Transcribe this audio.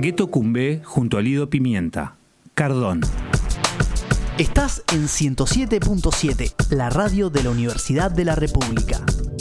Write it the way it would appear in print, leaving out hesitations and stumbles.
Gueto Cumbé junto a Lido Pimienta. Cardón. Estás en 107.7, la radio de la Universidad de la República.